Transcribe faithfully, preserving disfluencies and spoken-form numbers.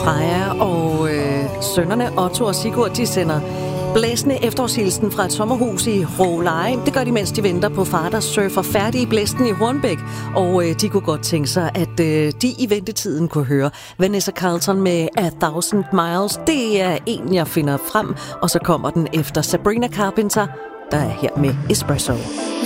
Freja og øh, sønnerne Otto og Sigurd, de sender blæsende efterårshilsen fra et sommerhus i Råleje. Det gør de, mens de venter på far, der surfer færdig i blæsten i Hornbæk. Og øh, de kunne godt tænke sig, at øh, de i ventetiden kunne høre Vanessa Carlton med A Thousand Miles. Det er en, jeg finder frem, og så kommer den efter Sabrina Carpenter, der er her med Espresso.